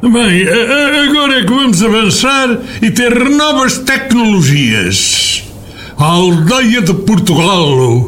Bem, agora é que vamos avançar e ter novas tecnologias. A aldeia de Portugal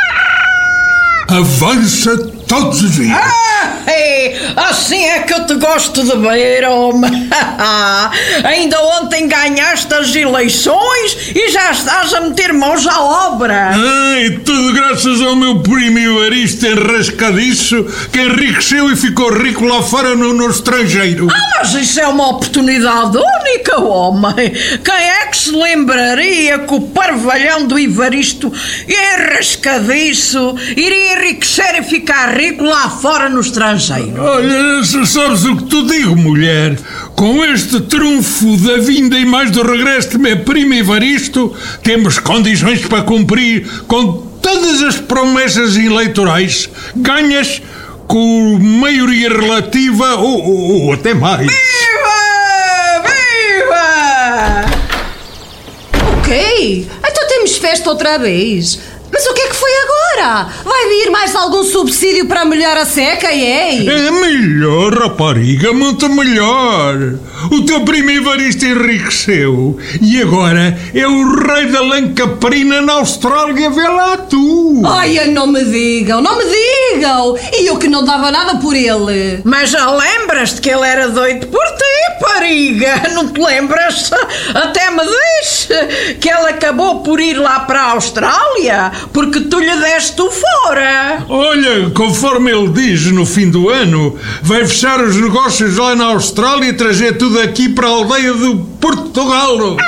avança todos os dias. Assim é que eu te gosto de ver, homem. Ainda ontem ganhaste as eleições e já estás a meter mãos à obra. E tudo graças ao meu primo Evaristo enrascadiço, que enriqueceu e ficou rico lá fora no estrangeiro. Mas isso é uma oportunidade única, homem. Quem é que se lembraria que o parvalhão do Evaristo enrascadiço iria enriquecer e ficar rico lá fora no estrangeiro? Olha, sabes o que tu digo, mulher? Com este trunfo da vinda e mais do regresso de meu primo Evaristo, temos condições para cumprir com todas as promessas eleitorais ganhas com maioria relativa ou até mais. Viva! Viva! O quê? Então temos festa outra vez. Mas o que é que foi agora? Vai vir mais algum subsídio para molhar a seca, é? É melhor, rapariga, muito melhor. O teu primo Evaristo enriqueceu e agora é o rei da lã caprina na Austrália, vê lá tu. Ai, não me digam, não me digam. E eu que não dava nada por ele. Mas já lembras-te que ele era doido por ti, pariga? Não te lembras? Até me disse que ele acabou por ir lá para a Austrália porque tu lhe deste o fora. Olha, conforme ele diz, no fim do ano vai fechar os negócios lá na Austrália e trazer tudo aqui para a aldeia do Portugal.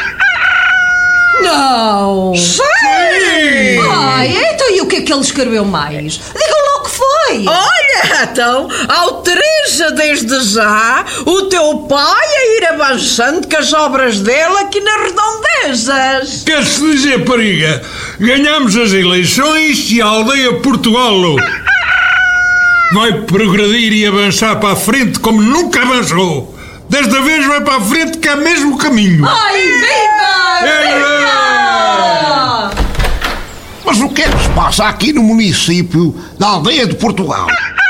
Não! Sim! Ai, então e o que é que ele escreveu mais? Digam lá o que foi! Olha, então, autoriza desde já o teu pai a ir avançando com as obras dele aqui nas redondezas. Quer-se dizer, pariga, ganhamos as eleições e a aldeia Portugal vai progredir e avançar para a frente como nunca avançou. Desta vez vai para a frente que é mesmo o caminho. Ai, viva! Viva! Mas o que é que se passa aqui no município da aldeia de Portugal?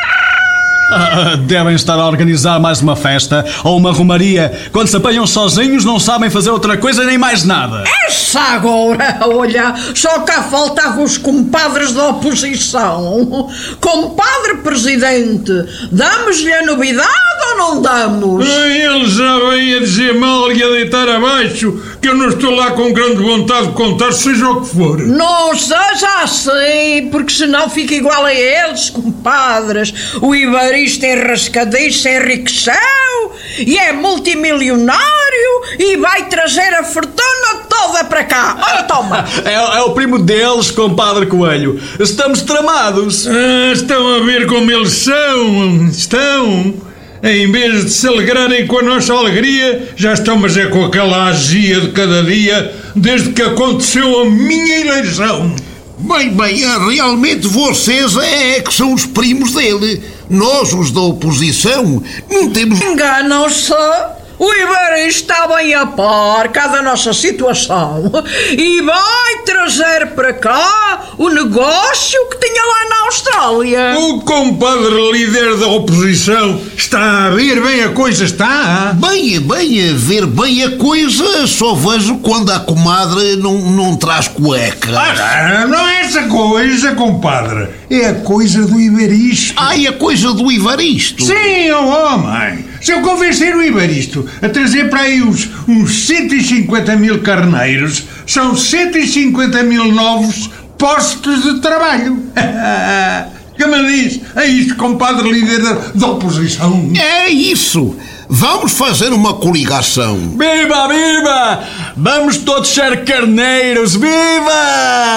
Devem estar a organizar mais uma festa ou uma romaria. Quando se apanham sozinhos não sabem fazer outra coisa nem mais nada. Essa agora, olha, só cá faltavam os compadres da oposição. Compadre presidente, damos-lhe a novidade ou não damos? Eles já vêm a dizer mal e a deitar abaixo que eu não estou lá com grande vontade de contar, seja o que for. Não seja assim, porque senão fica igual a eles, compadres. O Evaristo enrascadiço enriqueceu e é multimilionário e vai trazer a fortuna toda para cá. Ora, toma! É o primo deles, compadre Coelho. Estamos tramados. Estão a ver como eles são. Estão. Em vez de se alegrarem com a nossa alegria, já estão, mas é com aquela azia de cada dia, desde que aconteceu a minha eleição. Bem, realmente vocês é que são os primos dele. Nós, os da oposição, não temos... Enganam-se. O Evaristo está bem a par cá da nossa situação e vai trazer para cá o negócio que tinha lá na Austrália. O compadre líder da oposição está a ver bem a coisa, está? Bem, a ver bem a coisa, só vejo quando a comadre não traz cueca. Não é essa coisa, compadre. É a coisa do Evaristo. É a coisa do Evaristo? Sim, homem. Se eu convencer o Evaristo a trazer para aí uns 150 mil carneiros, são 150 mil novos postos de trabalho. Que me diz? É isto, compadre líder da oposição. É isso. Vamos fazer uma coligação. Viva, viva! Vamos todos ser carneiros, viva!